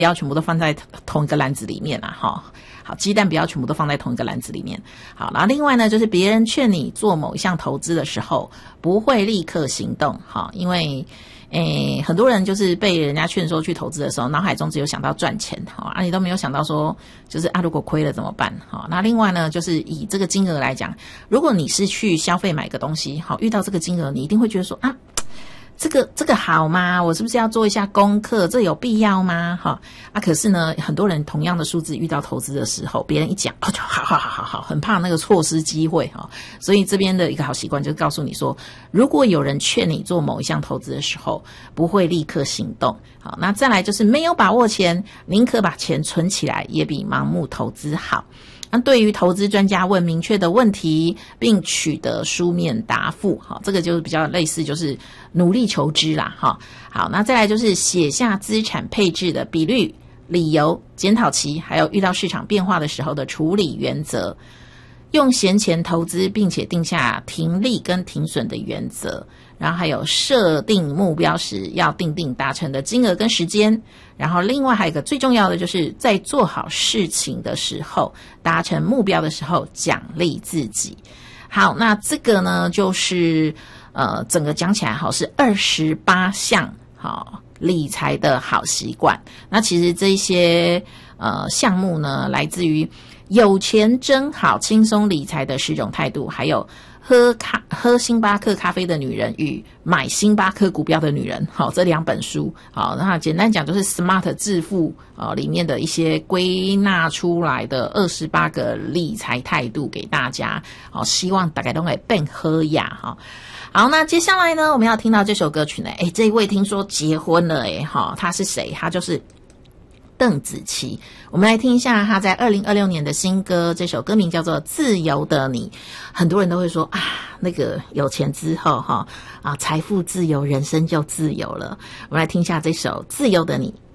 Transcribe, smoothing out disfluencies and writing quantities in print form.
不要全部都放在同一个篮子里面啊，哈。好，鸡蛋不要全部都放在同一个篮子里面。好，然后另外呢，就是别人劝你做某一项投资的时候，不会立刻行动，哈，因为很多人就是被人家劝说去投资的时候，脑海中只有想到赚钱，哈，你都没有想到说，就是如果亏了怎么办？哈，那另外呢，就是以这个金额来讲，如果你是去消费买个东西，好，遇到这个金额，你一定会觉得说啊。这个好吗？我是不是要做一下功课？这有必要吗？可是呢，很多人同样的数字遇到投资的时候，别人一讲，就好，很怕那个错失机会哈。所以这边的一个好习惯就是告诉你说，如果有人劝你做某一项投资的时候，不会立刻行动。好，那再来就是没有把握前，宁可把钱存起来，也比盲目投资好。那对于投资专家问明确的问题，并取得书面答复，这个就是比较类似，就是努力求知啦，好，那再来就是写下资产配置的比率、理由、检讨期，还有遇到市场变化的时候的处理原则，用闲钱投资，并且定下停利跟停损的原则。然后还有设定目标时要定达成的金额跟时间，然后另外还有一个最重要的就是在做好事情的时候，达成目标的时候奖励自己。好，那这个呢就是整个讲起来好是28项好理财的好习惯。那其实这一些项目呢来自于有钱真好轻松理财的10种态度，还有喝星巴克咖啡的女人与买星巴克股票的女人，好，这2本书，好，那简单讲就是 Smart 致富里面的一些归纳出来的28个理财态度给大家，好，希望大家都可以变好呀，哈。好，那接下来呢，我们要听到这首歌曲呢，这一位听说结婚了，他是谁？他就是邓紫棋。我们来听一下她在2026年的新歌，这首歌名叫做《自由的你》。很多人都会说啊，那个有钱之后财富自由，人生就自由了。我们来听一下这首《自由的你》。